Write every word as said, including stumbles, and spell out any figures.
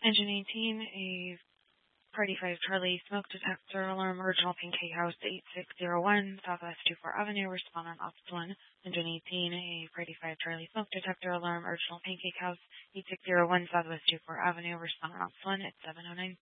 Engine eighteen, a Party five Charlie smoke detector alarm, original Pancake House, eight six zero one Southwest two four Avenue, respond on Ops one. Engine eighteen, a Party five Charlie smoke detector alarm, original Pancake House, eight six zero one Southwest two four Avenue, respond on Ops one at seven oh nine.